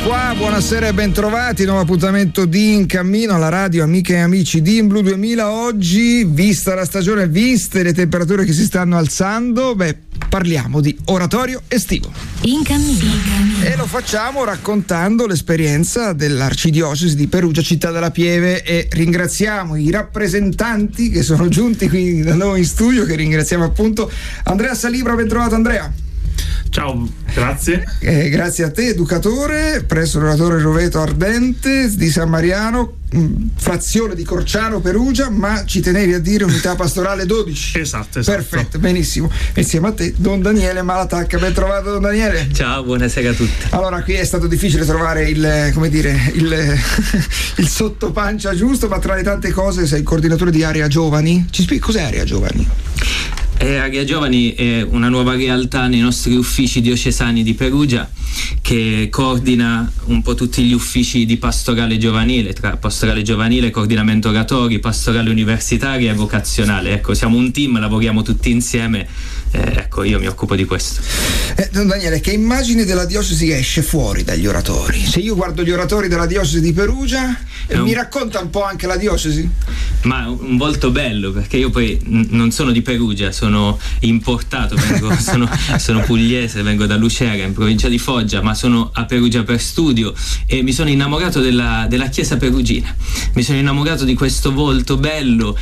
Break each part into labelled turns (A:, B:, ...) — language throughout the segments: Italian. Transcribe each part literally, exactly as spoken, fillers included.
A: qua, buonasera e bentrovati, nuovo appuntamento di In Cammino alla radio, amiche e amici di In Blu duemila. Oggi, vista la stagione, viste le temperature che si stanno alzando, beh, parliamo di oratorio estivo.
B: In Cammino.
A: E lo facciamo raccontando l'esperienza dell'Arcidiocesi di Perugia, Città della Pieve, e ringraziamo i rappresentanti che sono giunti qui da noi in studio, che ringraziamo appunto Andrea Salibra. Ben trovato, Andrea.
C: Ciao, grazie.
A: Eh, grazie a te, educatore presso l'oratorio Roveto Ardente di San Mariano, mh, frazione di Corciano, Perugia, ma ci tenevi a dire unità pastorale dodici.
C: Esatto, esatto.
A: Perfetto, benissimo. Insieme a te Don Daniele Malatacca. Ben trovato, Don Daniele.
D: Ciao, buonasera a tutti.
A: Allora, qui è stato difficile trovare il, come dire, il, il sottopancia giusto, ma tra le tante cose sei il coordinatore di Area Giovani. Ci spieghi cos'è Area Giovani?
D: Eh, Area Giovani è una nuova realtà nei nostri uffici diocesani di Perugia, che coordina un po' tutti gli uffici di pastorale giovanile, tra pastorale giovanile, coordinamento oratori, pastorale universitaria e vocazionale. Ecco, siamo un team, lavoriamo tutti insieme. Eh, ecco, io mi occupo di questo.
A: Eh, Don Daniele, che immagine della diocesi esce fuori dagli oratori? Se io guardo gli oratori della diocesi di Perugia, eh, un... mi racconta un po' anche la diocesi?
D: Ma un volto bello, perché io poi n- non sono di Perugia, sono importato, vengo, sono, sono pugliese, vengo da Lucera, in provincia di Foggia, ma sono a Perugia per studio e mi sono innamorato della, della chiesa perugina. Mi sono innamorato di questo volto bello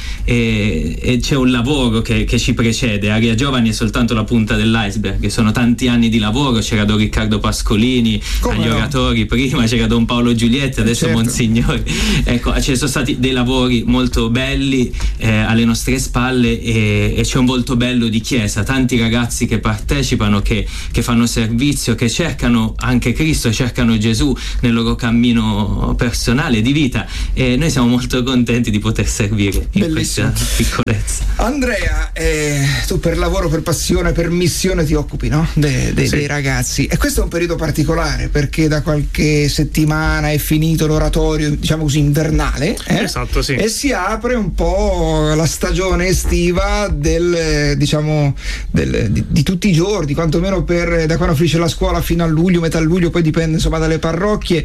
D: e, e c'è un lavoro che, che ci precede. Area Giovani è soltanto la punta dell'iceberg, sono tanti anni di lavoro. C'era Don Riccardo Pascolini Come agli no? oratori prima, c'era Don Paolo Giulietti, adesso certo. Monsignori. Ecco, ci sono stati dei lavori molto belli eh, alle nostre spalle e, e c'è un volto bello di chiesa, tanti ragazzi che partecipano, che, che fanno servizio, che cercano anche Cristo, cercano Gesù nel loro cammino personale di vita, e noi siamo molto contenti di poter servire in
A: Bellissimo.
D: Questa piccolezza.
A: Andrea, eh, tu per lavoro, per passione, per missione ti occupi, no? De, de, sì. dei ragazzi, e questo è un periodo particolare perché da qualche settimana è finito l'oratorio, diciamo così, invernale, eh?
C: Esatto, sì.
A: E si apre un po' la stagione estiva del, diciamo, del, di, di tutti i giorni, quantomeno per da quando finisce la scuola fino a luglio, metà luglio, poi dipende insomma dalle parrocchie.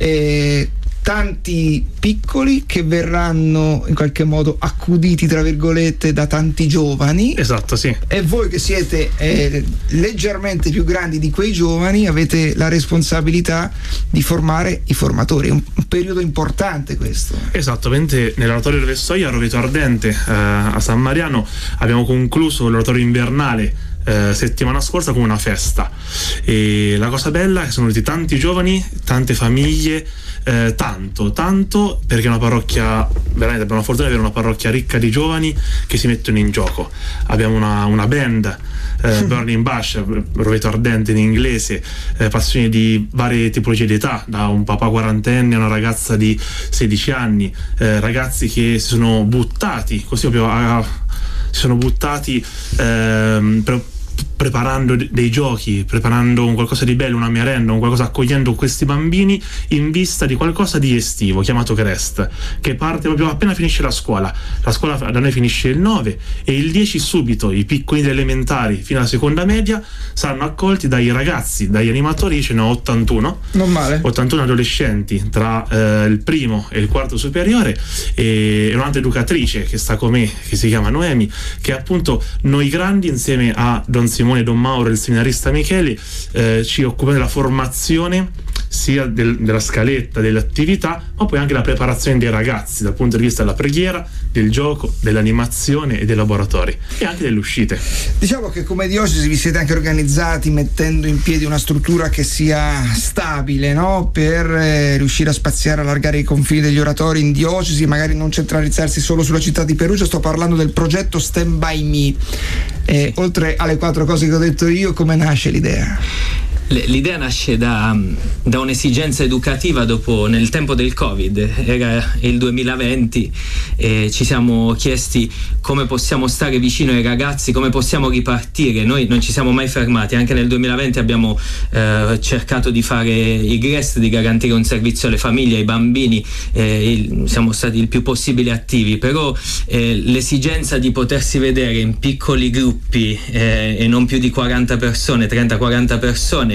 A: Eh, tanti piccoli che verranno in qualche modo accuditi tra virgolette da tanti giovani.
C: Esatto, sì.
A: E voi che siete eh, leggermente più grandi di quei giovani avete la responsabilità di formare i formatori. È un, un periodo importante questo.
C: Esattamente, nell'oratorio delle Soglie a Roveto Ardente, eh, a San Mariano, abbiamo concluso l'oratorio invernale Eh, settimana scorsa con una festa, e la cosa bella è che sono venuti tanti giovani, tante famiglie, eh, tanto tanto perché è una parrocchia, veramente abbiamo la fortuna di avere una parrocchia ricca di giovani che si mettono in gioco. Abbiamo una, una band, eh, Burning Bush, Roveto Ardente in inglese, eh, passioni di varie tipologie di età, da un papà quarantenne a una ragazza di sedici anni, eh, ragazzi che si sono buttati così proprio a, si sono buttati ehm, per, preparando dei giochi, preparando un qualcosa di bello, una merenda, un qualcosa, accogliendo questi bambini in vista di qualcosa di estivo chiamato Crest, che parte proprio appena finisce la scuola. La scuola da noi finisce il nove e il dieci subito i piccoli elementari fino alla seconda media saranno accolti dai ragazzi, dagli animatori. Ce ne ho ottantuno,
A: non male,
C: ottantuno adolescenti tra eh, il primo e il quarto superiore, e un'altra educatrice che sta con me, che si chiama Noemi, che appunto noi grandi insieme a Don Simone e Don Mauro, il seminarista Micheli, eh, ci occupiamo della formazione sia del, della scaletta, delle attività, ma poi anche la preparazione dei ragazzi dal punto di vista della preghiera, del gioco, dell'animazione e dei laboratori, e anche delle uscite.
A: Diciamo che come diocesi vi siete anche organizzati mettendo in piedi una struttura che sia stabile, no? Per eh, riuscire a spaziare, allargare i confini degli oratori in diocesi, magari non centralizzarsi solo sulla città di Perugia. Sto parlando del progetto Stand By Me. Eh, oltre alle quattro cose che ho detto io, come nasce l'idea?
D: L'idea nasce da, da un'esigenza educativa dopo, nel tempo del Covid, era il duemilaventi, e ci siamo chiesti come possiamo stare vicino ai ragazzi, come possiamo ripartire. Noi non ci siamo mai fermati, anche nel duemilaventi abbiamo eh, cercato di fare i G R E S T, di garantire un servizio alle famiglie, ai bambini, eh, il, siamo stati il più possibile attivi, però eh, l'esigenza di potersi vedere in piccoli gruppi eh, e non più di quaranta persone, trenta quaranta persone,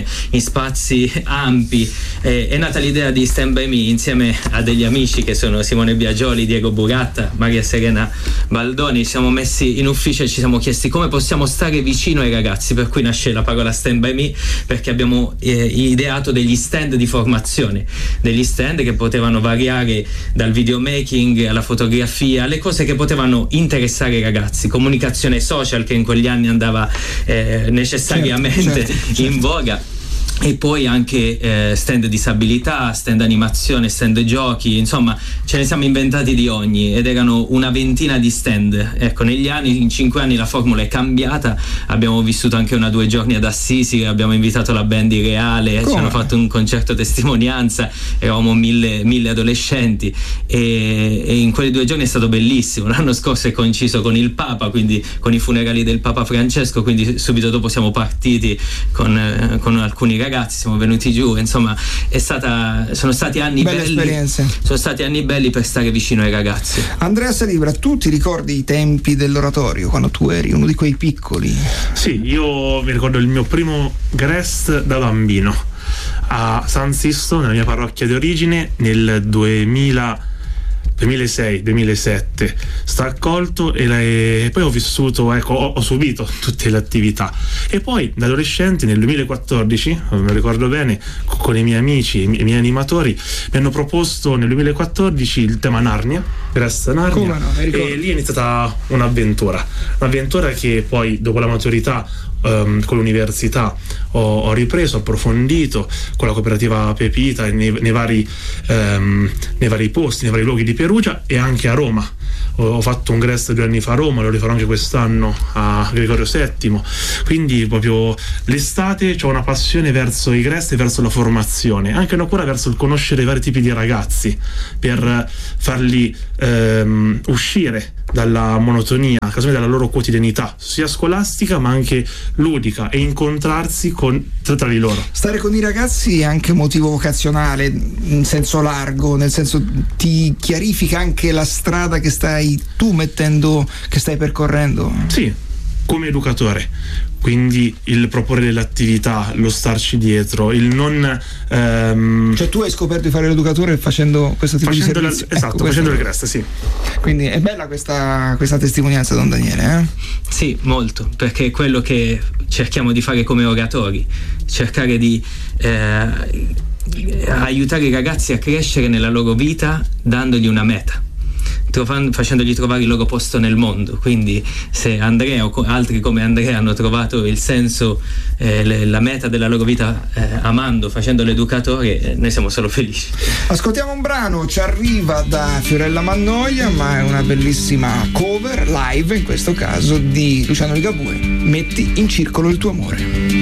D: in spazi ampi. Eh, è nata l'idea di Stand By Me insieme a degli amici che sono Simone Biagioli, Diego Buratta, Maria Serena Baldoni. Ci siamo messi in ufficio e ci siamo chiesti come possiamo stare vicino ai ragazzi, per cui nasce la parola Stand By Me, perché abbiamo eh, ideato degli stand di formazione, degli stand che potevano variare dal videomaking alla fotografia, le cose che potevano interessare i ragazzi, comunicazione social che in quegli anni andava eh, necessariamente certo, certo, certo. in voga. E poi anche eh, stand disabilità, stand animazione, stand giochi, insomma ce ne siamo inventati di ogni, ed erano una ventina di stand. Ecco, negli anni, in cinque anni la formula è cambiata, abbiamo vissuto anche una due giorni ad Assisi, abbiamo invitato la band di Reale, Come? ci hanno fatto un concerto testimonianza, eravamo mille, mille adolescenti e, e in quei due giorni è stato bellissimo. L'anno scorso è coinciso con il Papa, quindi con i funerali del Papa Francesco, quindi subito dopo siamo partiti con, eh, con alcuni ragazzi, siamo venuti giù, insomma è stata, sono stati anni
A: Belle
D: belli
A: esperienze.
D: sono stati anni belli per stare vicino ai ragazzi.
A: Andrea Salibra, tu ti ricordi i tempi dell'oratorio quando tu eri uno di quei piccoli?
C: Sì, io mi ricordo il mio primo Grest da bambino a San Sisto, nella mia parrocchia di origine, nel duemila duemilasei duemilasette. Sta accolto e, la, e poi ho vissuto, ecco, ho, ho subito tutte le attività, e poi da adolescente nel duemilaquattordici, me lo ricordo bene, con i miei amici, i miei, i miei animatori mi hanno proposto nel duemilaquattordici il tema Narnia, Grest Narnia,
A: no,
C: e lì è iniziata un'avventura un'avventura che poi dopo la maturità Um, con l'università ho, ho ripreso, approfondito con la cooperativa Pepita nei, nei, vari, um, nei vari posti, nei vari luoghi di Perugia e anche a Roma. Ho, ho fatto un Grest due anni fa a Roma, lo rifarò anche quest'anno a Gregorio settimo, quindi proprio l'estate ho una passione verso i Grest e verso la formazione, anche una cura verso il conoscere i vari tipi di ragazzi per farli um, uscire dalla monotonia, casomai dalla loro quotidianità, sia scolastica ma anche ludica, e incontrarsi con, tra, tra di loro.
A: Stare con i ragazzi è anche motivo vocazionale in senso largo, nel senso ti chiarifica anche la strada che stai tu mettendo, che stai percorrendo.
C: Sì, come educatore, quindi il proporre delle attività, lo starci dietro, il non ehm...
A: cioè tu hai scoperto di fare l'educatore facendo questo tipo
C: facendo
A: di servizio
C: la, esatto, ecco, facendo il Grest, sì.
A: Quindi è bella questa, questa testimonianza, Don Daniele, eh?
D: Sì, molto, perché è quello che cerchiamo di fare come oratori, cercare di eh, aiutare i ragazzi a crescere nella loro vita dandogli una meta, facendogli trovare il loro posto nel mondo. Quindi se Andrea o altri come Andrea hanno trovato il senso, eh, la meta della loro vita eh, amando, facendo l'educatore, eh, noi siamo solo felici.
A: Ascoltiamo un brano, ci arriva da Fiorella Mannoia, ma è una bellissima cover live, in questo caso di Luciano Ligabue, Metti in circolo il tuo amore.